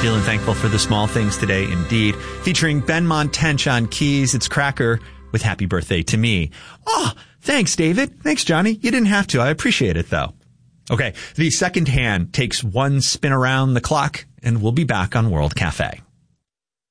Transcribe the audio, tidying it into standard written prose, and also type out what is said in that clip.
Feeling thankful for the small things today, indeed. Featuring Ben Montench on keys, it's Cracker with Happy Birthday to Me. Oh, thanks, David. Thanks, Johnny. You didn't have to. I appreciate it, though. Okay, the second hand takes one spin around the clock, and we'll be back on World Cafe.